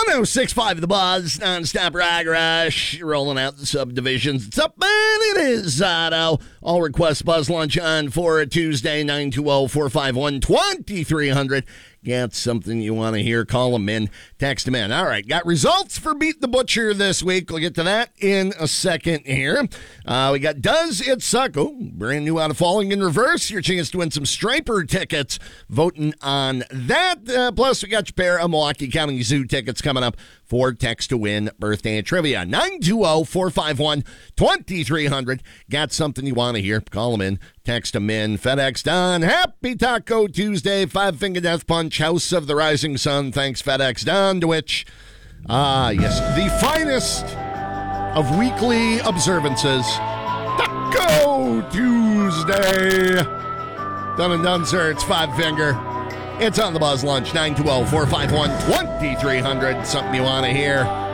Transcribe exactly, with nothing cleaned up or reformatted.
oh six point five The Buzz, non-stop rock rush, rolling out the subdivisions. It's up, man, it is Otto. All request Buzz Lunch on for a Tuesday, nine two zero, four five one, two three zero zero. Got something you want to hear, call them in, text them in. All right, got results for Beat the Butcher this week. We'll get to that in a second here. Uh, we got Does It Suck? Oh, brand new out of Falling in Reverse. Your chance to win some Striper tickets. Voting on that. Uh, plus, we got your pair of Milwaukee County Zoo tickets coming up for Text to Win birthday trivia. nine two zero, four five one, two three zero zero. Got something you want to hear? Call them in. Text them in. FedEx Don. Happy Taco Tuesday. Five Finger Death Punch. House of the Rising Sun. Thanks, FedEx Don. To which, ah, yes, the finest of weekly observances. Taco Tuesday. Done and done, sir. It's Five Finger. It's on the Buzz Lunch. nine two zero, four five one, two three zero zero. Something you want to hear.